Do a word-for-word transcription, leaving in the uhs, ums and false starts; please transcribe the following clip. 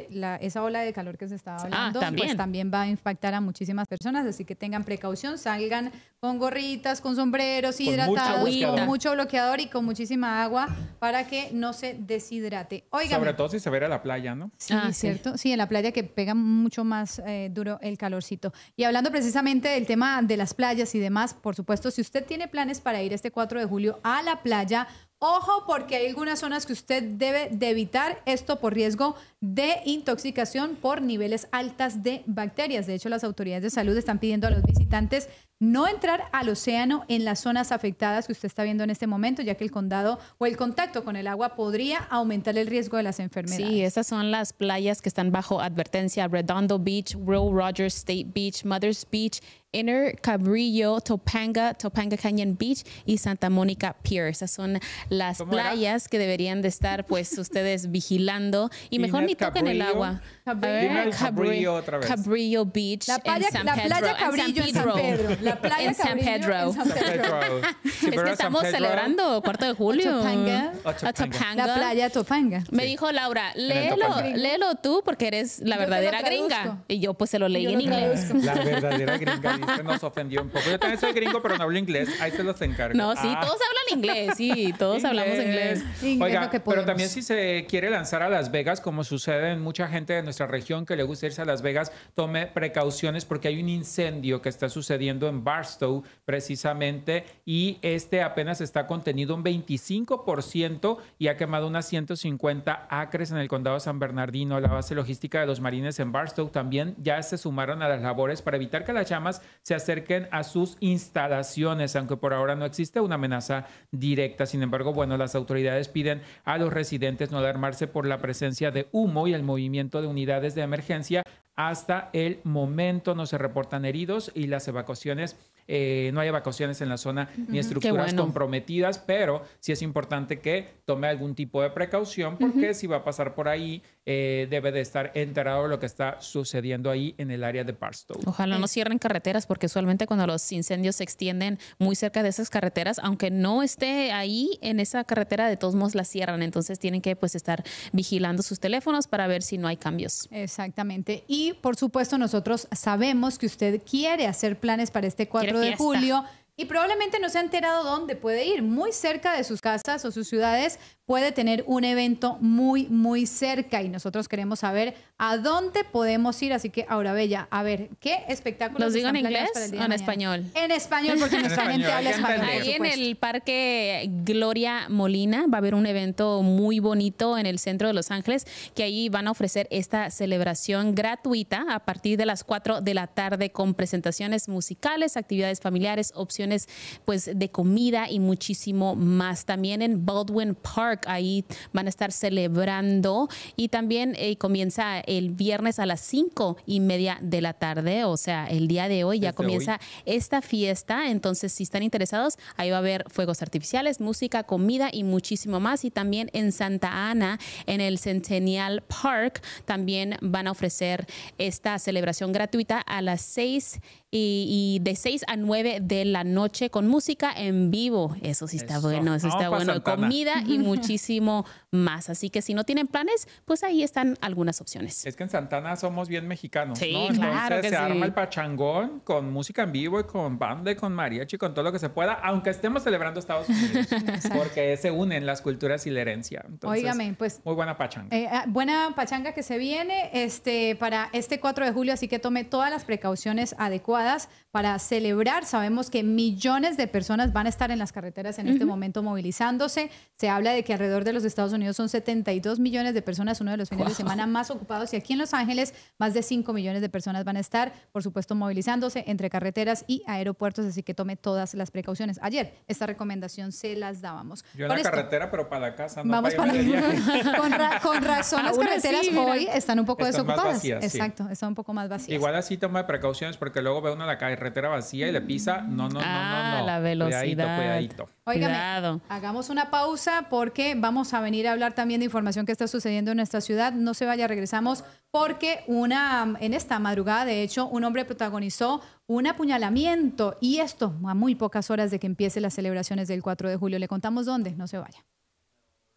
la, esa ola de calor que se estaba hablando, ah, ¿también? pues también va a impactar a muchísimas personas, así que tengan precaución, salgan con gorritas, con sombreros hidratados, mucho con mucho bloqueador y con muchísima agua para que no se deshidrate. Óigame. Sobre todo si se va a ir a la playa, ¿no? Sí, Ah, cierto. Sí. sí, en la playa que pega mucho más eh, duro el calorcito. Y hablando precisamente del tema de las playas y demás, por supuesto, si usted tiene planes para ir este cuatro de julio a la playa, ojo, porque hay algunas zonas que usted debe de evitar, esto por riesgo de intoxicación por niveles altas de bacterias. De hecho, las autoridades de salud están pidiendo a los visitantes no entrar al océano en las zonas afectadas que usted está viendo en este momento, ya que el condado o el contacto con el agua podría aumentar el riesgo de las enfermedades. Sí, esas son las playas que están bajo advertencia: Redondo Beach, Will Rogers State Beach, Mothers Beach, Inner Cabrillo, Topanga, Topanga Canyon Beach y Santa Mónica Pier. Esas son las playas era? que deberían de estar pues ustedes vigilando y mejor ni toquen el agua. Cabrillo, Cabrillo otra vez. Cabrillo Beach la playa, en San la Pedro. playa Cabrillo en San Pedro. La playa en San Cabrillo Pedro. en San Pedro. Sí, es que estamos Pedro, celebrando cuarto de julio. Topanga. O Topanga. Topanga. La playa Topanga. Me Sí. dijo Laura, el léelo, Topanga. léelo tú porque eres la Yo te lo verdadera traduzco. gringa. Y yo pues se lo leí Yo en lo inglés. traduzco. La verdadera gringa, dice, nos ofendió un poco. Yo también soy gringo, pero no hablo inglés. Ahí se los encargo. No, sí, Ah. todos hablan inglés, sí, todos hablamos inglés. Inglés, Oiga, lo que pero podemos. también si se quiere lanzar a Las Vegas, como sucede en mucha gente de nuestra región que le gusta irse a Las Vegas, tome precauciones porque hay un incendio que está sucediendo en Barstow precisamente y este apenas está contenido un veinticinco por ciento y ha quemado unas ciento cincuenta acres en el condado de San Bernardino. La base logística de los marines en Barstow también ya se sumaron a las labores para evitar que las llamas se acerquen a sus instalaciones, aunque por ahora no existe una amenaza directa. Sin embargo, bueno, las autoridades piden a los residentes no alarmarse por la presencia de humo y el movimiento de unidades de emergencia. Hasta el momento no se reportan heridos y las evacuaciones, eh, no hay evacuaciones en la zona uh-huh. ni estructuras bueno. comprometidas, pero sí es importante que tome algún tipo de precaución porque uh-huh. si va a pasar por ahí, eh, debe de estar enterado de lo que está sucediendo ahí en el área de Barstow. Ojalá no cierren carreteras porque usualmente cuando los incendios se extienden muy cerca de esas carreteras, aunque no esté ahí en esa carretera, de todos modos la cierran. Entonces tienen que pues estar vigilando sus teléfonos para ver si no hay cambios. Exactamente. Y por supuesto nosotros sabemos que usted quiere hacer planes para este cuatro de julio y probablemente no se ha enterado dónde puede ir. Muy cerca de sus casas o sus ciudades puede tener un evento muy, muy cerca y nosotros queremos saber a dónde podemos ir. Así que, Aura Bella, a ver, ¿qué espectáculos ¿Los digo en inglés para el día o en de español? En español, porque nuestra en gente español, habla español. Ahí en el Parque Gloria Molina va a haber un evento muy bonito en el centro de Los Ángeles, que ahí van a ofrecer esta celebración gratuita a partir de las cuatro de la tarde con presentaciones musicales, actividades familiares, opciones pues de comida y muchísimo más. También en Baldwin Park, ahí van a estar celebrando y también eh, comienza el viernes a las cinco y media de la tarde, o sea, el día de hoy ya Desde comienza hoy. esta fiesta. Entonces, si están interesados, ahí va a haber fuegos artificiales, música, comida y muchísimo más. Y también en Santa Ana, en el Centennial Park, también van a ofrecer esta celebración gratuita a las seis y, y de seis a nueve de la noche con música en vivo. Eso sí está Eso. bueno, eso Vamos está pa' bueno. Santana. Comida y muchísimo más. Así que si no tienen planes, pues ahí están algunas opciones. Es que en Santana somos bien mexicanos, Sí, ¿no? Entonces claro que se sí. arma el pachangón con música en vivo y con banda y con mariachi, con todo lo que se pueda, aunque estemos celebrando Estados Unidos, porque se unen las culturas y la herencia. Entonces, Óigame, pues muy buena pachanga. Eh, buena pachanga que se viene este, para este cuatro de julio, así que tome todas las precauciones adecuadas para celebrar. Sabemos que millones de personas van a estar en las carreteras en uh-huh. este momento movilizándose. Se habla de que alrededor de los Estados Unidos son setenta y dos millones de personas, uno de los fines wow. de semana más ocupados, y aquí en Los Ángeles más de cinco millones de personas van a estar, por supuesto, movilizándose entre carreteras y aeropuertos, así que tome todas las precauciones. Ayer esta recomendación se las dábamos. Yo en Con la esto, carretera, pero para la casa, no vamos para para irme de viaje. con, ra con razón las Aún carreteras así, mira, hoy están un poco están más desocupadas. vacías, sí. Exacto, están un poco más vacías. Igual así toma precauciones porque luego ve uno la carretera vacía y le pisa. No, no, Ah, no, no, no. la velocidad. Cuidadito, cuidadito. Óigame, Cuidado. hagamos una pausa porque vamos a venir a hablar también de información que está sucediendo en nuestra ciudad. No se vaya, regresamos porque una, en esta madrugada, de hecho, un hombre protagonizó un apuñalamiento y esto a muy pocas horas de que empiece las celebraciones del cuatro de julio. Le contamos dónde, no se vaya.